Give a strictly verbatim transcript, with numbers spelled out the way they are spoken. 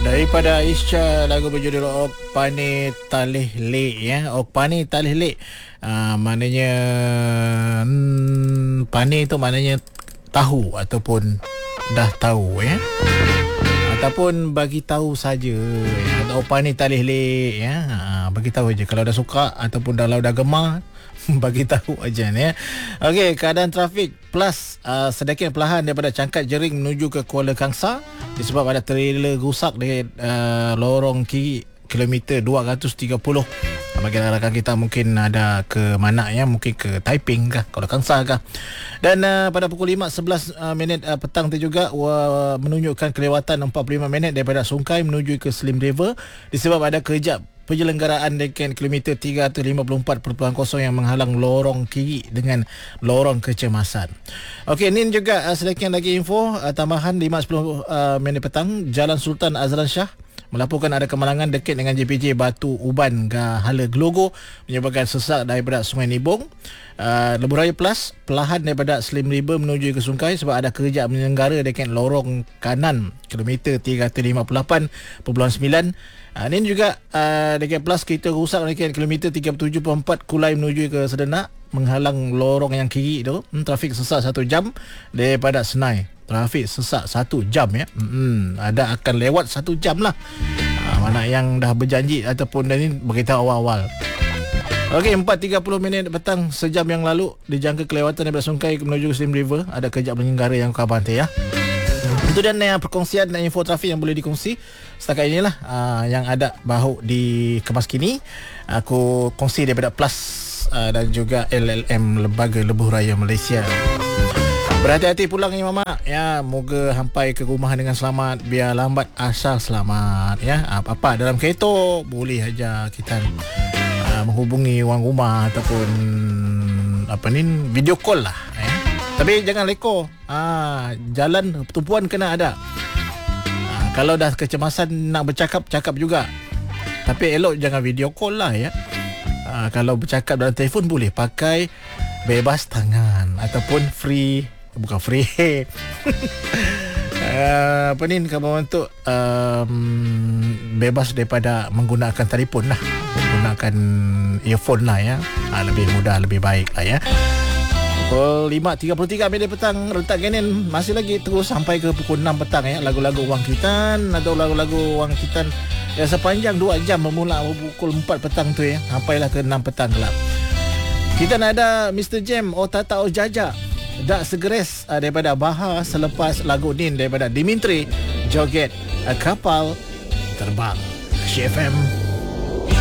Daripada Isya, lagu berjudul Ok Pani Talih Lek ya. Ok Pani Talih Lek. Uh, maknanya hmm, pani itu maknanya tahu ataupun dah tahu ya. Ataupun bagi tahu saja ya. Ok Pani Talih Lek ya. Uh, bagi tahu aja kalau dah suka ataupun kalau dah gemar. Bagi tahu aja ni ya. Okey, keadaan trafik plus uh, sedikit perlahan daripada Cangkat Jering menuju ke Kuala Kangsar disebab ada trailer rusak di uh, lorong kiri kilometer dua ratus tiga puluh. Bagi rakan kita mungkin ada ke mana ya, mungkin ke Taiping kah, Kuala Kangsar kah. Dan uh, pada pukul lima sebelas uh, minit uh, petang tu juga uh, menunjukkan kelewatan empat puluh lima minit daripada Sungai menuju ke Slim River disebab ada kejap penyelenggaraan dekat kilometer tiga ratus lima puluh empat perpuluhan kosong yang menghalang lorong kiri dengan lorong kecemasan. Okey, ini juga uh, sedikit lagi info uh, tambahan lima sepuluh uh, minit petang, Jalan Sultan Azlan Shah melaporkan ada kemalangan dekat dengan J P J Batu Uban Hala Gelogo menyebabkan sesak daripada Sungai Nibong. Uh, Lebuh Raya Plus perlahan daripada Slim River menuju ke Sungai sebab ada kerja menyenggara dekat lorong kanan kilometer tiga ratus lima puluh lapan perpuluhan sembilan. Uh, ini juga uh, dekat Plus kereta rusak dekat kilometer tiga ratus tujuh puluh empat Kulai menuju ke Sedenak menghalang lorong yang kiri tu. Hmm, trafik sesak satu jam daripada Senai. Trafik sesak satu jam ya. Hmm, ada akan lewat satu jam lah. Ha, mana yang dah berjanji ataupun dah ni beritahu awal-awal. Okey, empat tiga puluh minit petang sejam yang lalu dijangka kelewatan daripada Sungai menuju Slim River. Ada kejap menyenggara yang kau bantai ya. Itu dan yang perkongsian dan info trafik yang boleh dikongsi setakat inilah uh, yang ada baru di Kemas Kini. Aku kongsi daripada Plus uh, dan juga L L M Lembaga Lebuh Raya Malaysia. Berhati-hati pulang ya mama ya, moga sampai ke rumah dengan selamat, biar lambat asal selamat ya. Apa-apa dalam kereta boleh aja kita uh, menghubungi orang rumah ataupun apa ni video call lah ya. Tapi jangan leko. Ah, jalan tumpuan kena ada. Ah, kalau dah kecemasan nak bercakap cakap juga. Tapi elok jangan video call lah ya. Ah, kalau bercakap dalam telefon boleh pakai bebas tangan ataupun free, bukan free. uh, apa ni kalau untuk um, bebas daripada menggunakan telefon lah, menggunakan earphone lah ya. Ah, lebih mudah, lebih baik lah ya. Pukul lima tiga puluh tiga minit petang, rentak Genin masih lagi terus sampai ke pukul enam petang ya. Lagu-lagu Wang Kitan atau lagu-lagu Wang Kitan ya, sepanjang dua jam bermula pukul empat petang tu ya, sampailah ke enam petang kelak. Kita nak ada mister Jam O Tata O Jaja Dak Segeres uh, daripada Bahar selepas lagu Nin daripada Dimitri Joget uh, Kapal Terbang. C F M